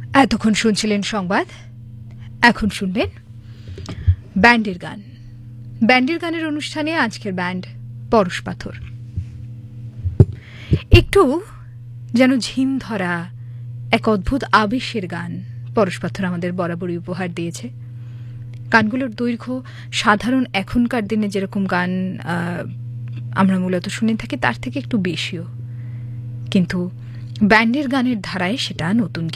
এতক্ষণ শুনছিলেন সংবাদ, এখন শুনবেন ব্যান্ডের গান। ব্যান্ডের গানের অনুষ্ঠানে আজকের ব্যান্ড পরশ পাথর। একটু যেন ঝিম ধরা এক অদ্ভুত আবেশের গান পরশ পাথর আমাদের বরাবরই উপহার দিয়েছে। গানগুলোর দৈর্ঘ্য সাধারণ এখনকার দিনে যেরকম গান আমরা মূলত শুনে থাকি তার থেকে একটু বেশিও, কিন্তু ব্যান্ডের গানের ধারায় সেটা নতুন